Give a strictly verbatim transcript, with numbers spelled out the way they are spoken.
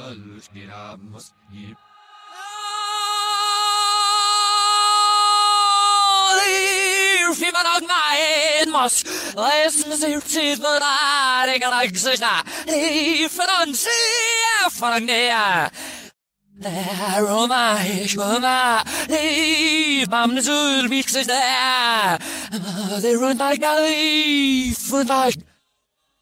Mas listen to teeth but I got exist now. If I don't see for there. There am I, Shwana. Leave Mam Zul mixes there. They run like a leaf.